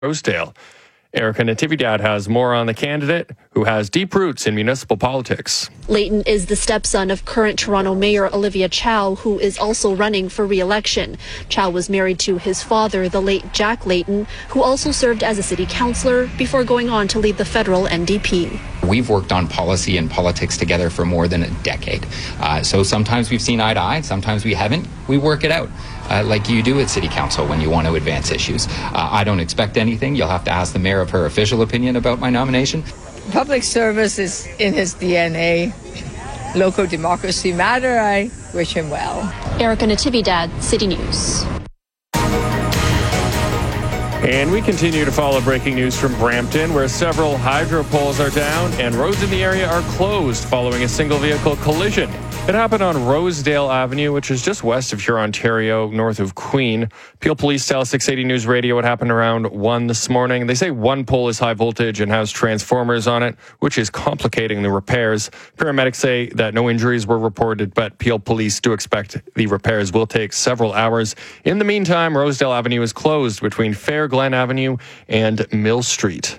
Rosedale. Erica Natividad has more on the candidate who has deep roots in municipal politics. Layton is the stepson of current Toronto Mayor Olivia Chow, who is also running for re-election. Chow was married to his father, the late Jack Layton, who also served as a city councillor before going on to lead the federal NDP. We've worked on policy and politics together for more than a decade. So sometimes we've seen eye to eye, sometimes we haven't. We work it out. Like you do at City Council when you want to advance issues. I don't expect anything. You'll have to ask the mayor of her official opinion about my nomination. Public service is in his DNA. Local democracy matter. I wish him well. Erica Natividad, City News. And we continue to follow breaking news from Brampton, where several hydro poles are down and roads in the area are closed following a single vehicle collision. It happened on Rosedale Avenue, which is just west of Huron, Ontario, north of Queen. Peel Police tell 680 News Radio it happened around 1 this morning. They say one pole is high voltage and has transformers on it, which is complicating the repairs. Paramedics say that no injuries were reported, but Peel Police do expect the repairs will take several hours. In the meantime, Rosedale Avenue is closed between Fair Glen Avenue and Mill Street.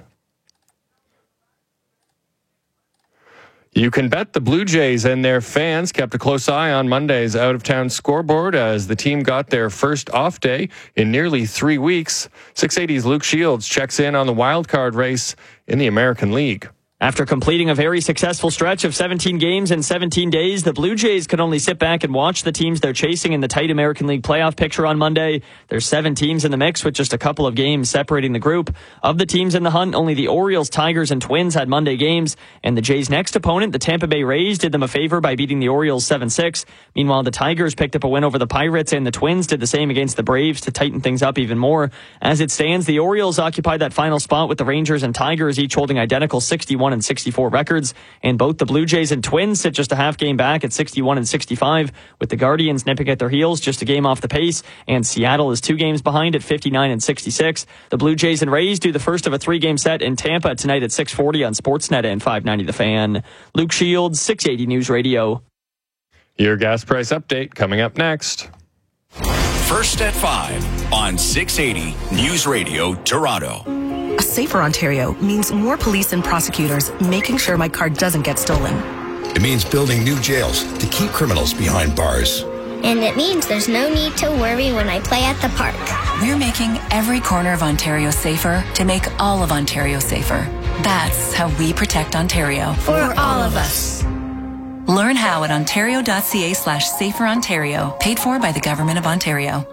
You can bet the Blue Jays and their fans kept a close eye on Monday's out-of-town scoreboard as the team got their first off day in nearly 3 weeks. 680's Luke Shields checks in on the wild card race in the American League. After completing a very successful stretch of 17 games in 17 days, the Blue Jays could only sit back and watch the teams they're chasing in the tight American League playoff picture on Monday. There's 7 teams in the mix with just a couple of games separating the group. Of the teams in the hunt, only the Orioles, Tigers, and Twins had Monday games, and the Jays' next opponent, the Tampa Bay Rays, did them a favor by beating the Orioles 7-6. Meanwhile, the Tigers picked up a win over the Pirates, and the Twins did the same against the Braves to tighten things up even more. As it stands, the Orioles occupy that final spot with the Rangers and Tigers each holding identical 61 and 64 records, and both the Blue Jays and Twins sit just a half game back at 61 and 65, with the Guardians nipping at their heels just a game off the pace, and Seattle is 2 games behind at 59 and 66. The Blue Jays and Rays do the first of a 3-game set in Tampa tonight at 6:40 on Sportsnet and 590 The Fan. Luke Shields, 680 News Radio. Your gas price update coming up next. First at 5 on 680 News Radio Toronto. A safer Ontario means more police and prosecutors making sure my car doesn't get stolen. It means building new jails to keep criminals behind bars. And it means there's no need to worry when I play at the park. We're making every corner of Ontario safer to make all of Ontario safer. That's how we protect Ontario. For all of us. Learn how at ontario.ca/saferontario, paid for by the Government of Ontario.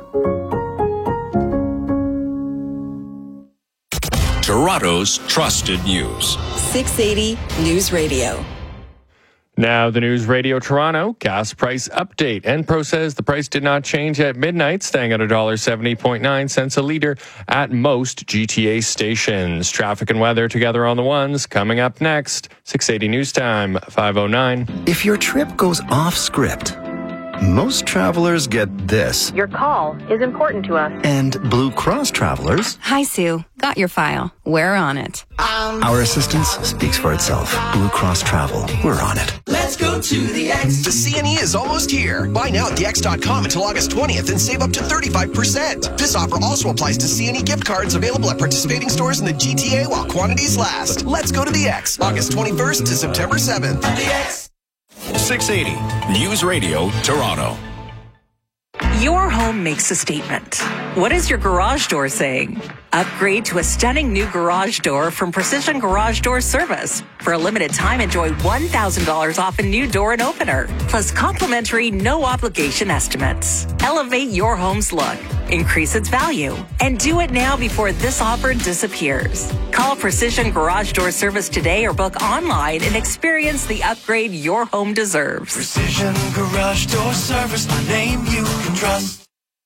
Toronto's trusted news. 680 News Radio. Now, the News Radio Toronto gas price update. Enpro says the price did not change at midnight, staying at $1.70.9 a litre at most GTA stations. Traffic and weather together on the ones coming up next. 680 News Time, 5:09. If your trip goes off script, most travelers get this. Your call is important to us. And Blue Cross travelers. Hi, Sue. Got your file. We're on it. Our assistance speaks for itself. Blue Cross Travel. We're on it. Let's go to the X. The CNE is almost here. Buy now at thex.com until August 20th and save up to 35%. This offer also applies to CNE gift cards available at participating stores in the GTA while quantities last. Let's go to the X. August 21st to September 7th. The X. 680 News Radio Toronto. Your home makes a statement. What is your garage door saying? Upgrade to a stunning new garage door from Precision Garage Door Service. For a limited time, enjoy $1,000 off a new door and opener, plus complimentary no-obligation estimates. Elevate your home's look, increase its value, and do it now before this offer disappears. Call Precision Garage Door Service today or book online and experience the upgrade your home deserves. Precision Garage Door Service, a name you can trust.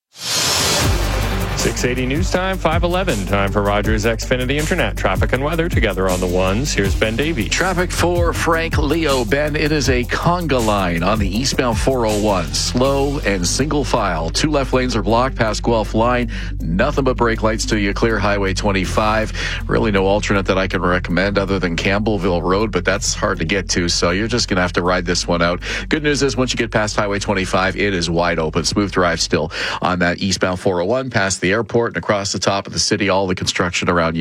680 News Time, 5:11. Time for Rogers Xfinity Internet. Traffic and weather together on the ones. Here's Ben Davey. Traffic for Frank Leo. Ben, it is a conga line on the eastbound 401. Slow and single file. 2 left lanes are blocked past Guelph Line. Nothing but brake lights till you clear Highway 25. Really no alternate that I can recommend other than Campbellville Road, but that's hard to get to, so you're just going to have to ride this one out. Good news is once you get past Highway 25, it is wide open. Smooth drive still on that eastbound 401 past the airport and across the top of the city, all the construction around